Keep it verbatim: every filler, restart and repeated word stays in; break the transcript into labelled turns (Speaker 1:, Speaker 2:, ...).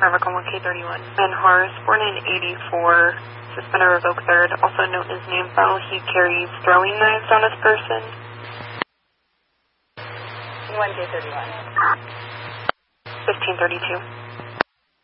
Speaker 1: Harvick on one K thirty-one. Ben Hars, born in eighty-four, suspended revoked third. Also note in his name file he carries throwing knives on his person.
Speaker 2: one K thirty-one.
Speaker 1: fifteen thirty-two.